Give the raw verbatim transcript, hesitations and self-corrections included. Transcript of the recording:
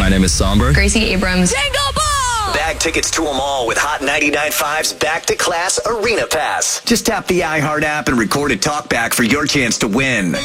My name is Somber. Gracie Abrams. Jingle Ball! Bag tickets to them all with Hot ninety-nine point five's Back to Class Arena Pass. Just tap the iHeart app and record a talkback for your chance to win.